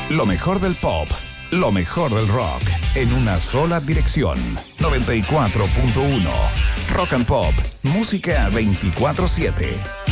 Lo mejor del pop, lo mejor del rock, en una sola dirección. 94.1 Rock and Pop, música 24/7.